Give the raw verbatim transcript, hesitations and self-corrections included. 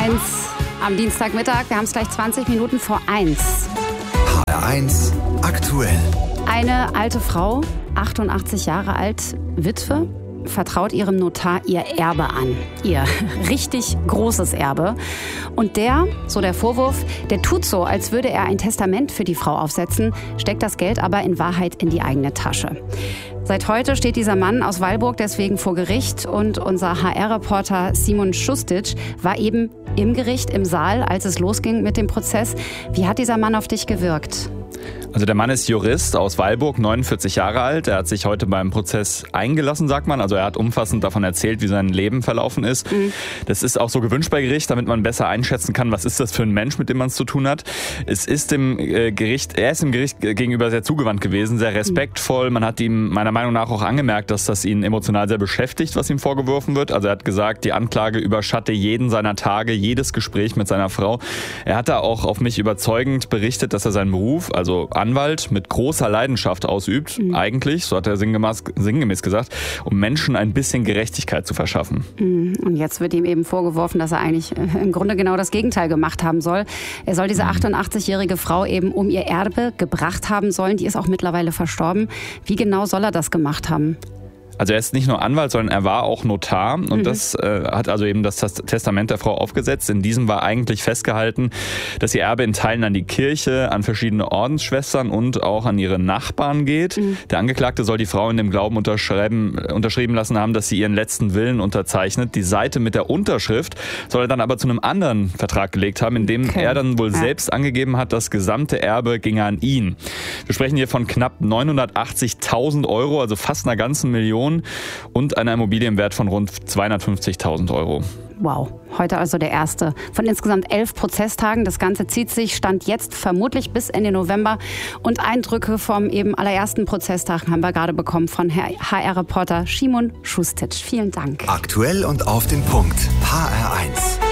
eins am Dienstagmittag. Wir haben es gleich zwanzig Minuten vor eins. H R eins aktuell. Eine alte Frau, achtundachtzig Jahre alt, Witwe, vertraut ihrem Notar ihr Erbe an. Ihr richtig großes Erbe. Und der, so der Vorwurf, der tut so, als würde er ein Testament für die Frau aufsetzen, steckt das Geld aber in Wahrheit in die eigene Tasche. Seit heute steht dieser Mann aus Weilburg deswegen vor Gericht und unser H R-Reporter Simon Šustic war eben im Gericht, im Saal, als es losging mit dem Prozess. Wie hat dieser Mann auf dich gewirkt? Also der Mann ist Jurist aus Weilburg, neunundvierzig Jahre alt. Er hat sich heute beim Prozess eingelassen, sagt man. Also er hat umfassend davon erzählt, wie sein Leben verlaufen ist. Mhm. Das ist auch so gewünscht bei Gericht, damit man besser einschätzen kann, was ist das für ein Mensch, mit dem man es zu tun hat. Es ist dem äh, Gericht, er ist dem Gericht gegenüber sehr zugewandt gewesen, sehr respektvoll. Man hat ihm meiner Meinung nach auch angemerkt, dass das ihn emotional sehr beschäftigt, was ihm vorgeworfen wird. Also er hat gesagt, die Anklage überschatte jeden seiner Tage, jedes Gespräch mit seiner Frau. Er hat da auch auf mich überzeugend berichtet, dass er seinen Beruf, also Anwalt, mit großer Leidenschaft ausübt, mhm. eigentlich, so hat er sinngemäß, sinngemäß gesagt, um Menschen ein bisschen Gerechtigkeit zu verschaffen. Mhm. Und jetzt wird ihm eben vorgeworfen, dass er eigentlich im Grunde genau das Gegenteil gemacht haben soll. Er soll diese achtundachtzigjährige Frau eben um ihr Erbe gebracht haben sollen. Die ist auch mittlerweile verstorben. Wie genau soll er das gemacht haben? Also er ist nicht nur Anwalt, sondern er war auch Notar und mhm. das äh, hat also eben das Testament der Frau aufgesetzt. In diesem war eigentlich festgehalten, dass ihr Erbe in Teilen an die Kirche, an verschiedene Ordensschwestern und auch an ihre Nachbarn geht. Mhm. Der Angeklagte soll die Frau in dem Glauben unterschreiben, unterschrieben lassen haben, dass sie ihren letzten Willen unterzeichnet. Die Seite mit der Unterschrift soll er dann aber zu einem anderen Vertrag gelegt haben, in dem okay. er dann wohl ja. selbst angegeben hat, das gesamte Erbe ginge an ihn. Wir sprechen hier von knapp neunhundertachtzigtausend Euro, also fast einer ganzen Million. Und einer Immobilie im Wert von rund zweihundertfünfzigtausend Euro. Wow, heute also der erste von insgesamt elf Prozesstagen. Das Ganze zieht sich, Stand jetzt vermutlich bis Ende November. Und Eindrücke vom eben allerersten Prozesstag haben wir gerade bekommen von H R-Reporter Simon Šustic. Vielen Dank. Aktuell und auf den Punkt. H R eins.